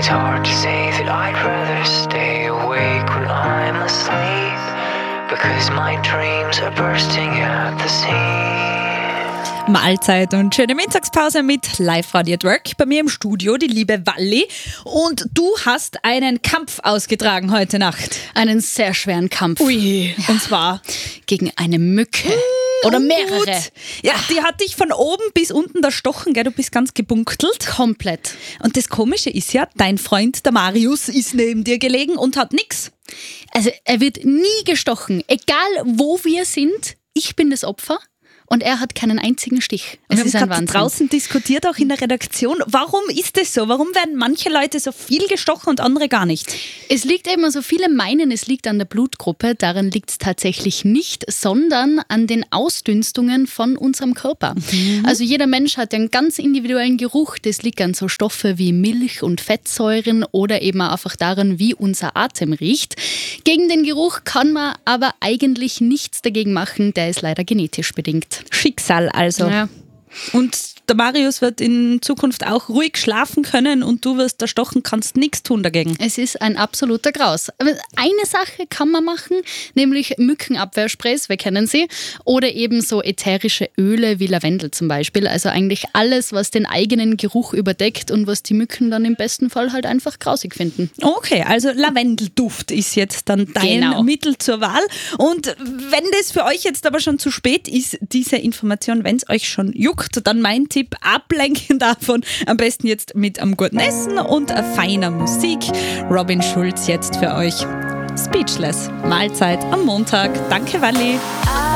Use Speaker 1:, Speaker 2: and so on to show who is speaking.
Speaker 1: It's hard to say that I'd rather stay awake when I'm asleep, because my dreams are bursting at the seams.
Speaker 2: Mahlzeit und schöne Mittagspause mit Live-Radio at Work. Bei mir im Studio die liebe Walli. Und du hast einen Kampf ausgetragen heute Nacht.
Speaker 3: Einen sehr schweren Kampf.
Speaker 2: Ui, und zwar
Speaker 3: gegen eine Mücke. Oder mehrere.
Speaker 2: Gut. Ja, die hat dich von oben bis unten erstochen, gell? Du bist ganz gebunktelt.
Speaker 3: Komplett.
Speaker 2: Und das Komische ist ja, dein Freund, der Marius, ist neben dir gelegen und hat nix.
Speaker 3: Also er wird nie gestochen. Egal wo wir sind, ich bin das Opfer. Und er hat keinen einzigen Stich. Es ist ein Wahnsinn.
Speaker 2: Draußen diskutiert, auch in der Redaktion. Warum ist das so? Warum werden manche Leute so viel gestochen und andere gar nicht?
Speaker 3: Es liegt eben, also viele meinen, es liegt an der Blutgruppe. Daran liegt es tatsächlich nicht, sondern an den Ausdünstungen von unserem Körper. Also jeder Mensch hat einen ganz individuellen Geruch. Das liegt an so Stoffe wie Milch und Fettsäuren oder eben auch einfach daran, wie unser Atem riecht. Gegen den Geruch kann man aber eigentlich nichts dagegen machen. Der ist leider genetisch bedingt.
Speaker 2: Schicksal also.
Speaker 3: Ja.
Speaker 2: Und der Marius wird in Zukunft auch ruhig schlafen können und du wirst erstochen, kannst nichts tun dagegen.
Speaker 3: Es ist ein absoluter Graus. Aber eine Sache kann man machen, nämlich Mückenabwehrsprays, wir kennen sie, oder eben so ätherische Öle wie Lavendel zum Beispiel. Also eigentlich alles, was den eigenen Geruch überdeckt und was die Mücken dann im besten Fall halt einfach grausig finden.
Speaker 2: Okay, also Lavendelduft ist jetzt dann dein Mittel zur Wahl. Und wenn das für euch jetzt aber schon zu spät ist, diese Information, wenn es euch schon juckt, dann mein Tipp, ablenken davon, am besten jetzt mit einem guten Essen und feiner Musik. Robin Schulz jetzt für euch. Speechless. Mahlzeit am Montag. Danke, Walli.